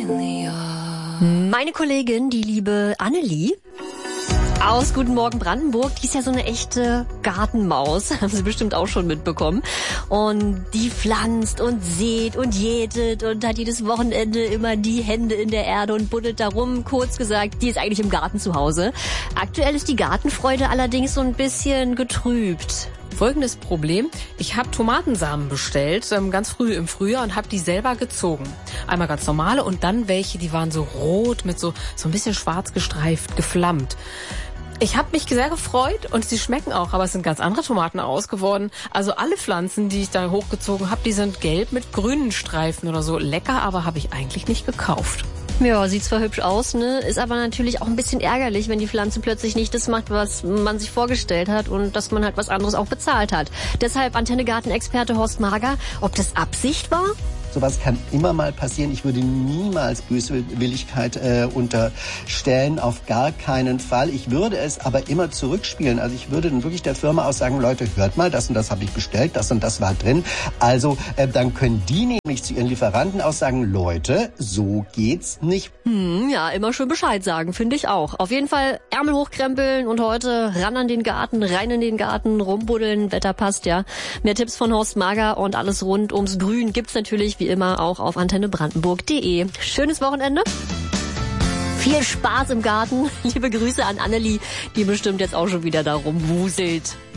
Meine Kollegin, die liebe Annelie aus Guten Morgen Brandenburg, die ist ja so eine echte Gartenmaus, haben Sie bestimmt auch schon mitbekommen. Und die pflanzt und sät und jätet und hat jedes Wochenende immer die Hände in der Erde und buddelt da rum. Kurz gesagt, die ist eigentlich im Garten zu Hause. Aktuell ist die Gartenfreude allerdings so ein bisschen getrübt. Folgendes Problem: Ich habe Tomatensamen bestellt, ganz früh im Frühjahr, und habe die selber gezogen. Einmal ganz normale und dann welche, die waren so rot mit so ein bisschen schwarz gestreift, geflammt. Ich habe mich sehr gefreut und sie schmecken auch, aber es sind ganz andere Tomaten ausgeworden. Also alle Pflanzen, die ich da hochgezogen habe, die sind gelb mit grünen Streifen oder so. Lecker, aber habe ich eigentlich nicht gekauft. Ja, sieht zwar hübsch aus, ne, ist aber natürlich auch ein bisschen ärgerlich, wenn die Pflanze plötzlich nicht das macht, was man sich vorgestellt hat und dass man halt was anderes auch bezahlt hat. Deshalb Antenne Garten-Experte Horst Mager, ob das Absicht war? Sowas kann immer mal passieren. Ich würde niemals Böswilligkeit unterstellen, auf gar keinen Fall. Ich würde es aber immer zurückspielen. Also ich würde dann wirklich der Firma auch sagen, Leute, hört mal, das und das habe ich bestellt, das und das war drin. Also dann können die nämlich zu ihren Lieferanten auch sagen, Leute, so geht's nicht. Ja, immer schön Bescheid sagen, finde ich auch. Auf jeden Fall Ärmel hochkrempeln und heute ran an den Garten, rein in den Garten, rumbuddeln, Wetter passt ja. Mehr Tipps von Horst Mager und alles rund ums Grün gibt's natürlich wie immer auch auf antennebrandenburg.de. Schönes Wochenende. Viel Spaß im Garten. Liebe Grüße an Annelie, die bestimmt jetzt auch schon wieder da rumwuselt.